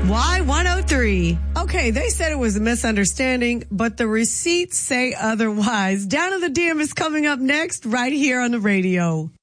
Y103. Okay, they said it was a misunderstanding, but the receipts say otherwise. Down to the DM is coming up next, right here on the radio.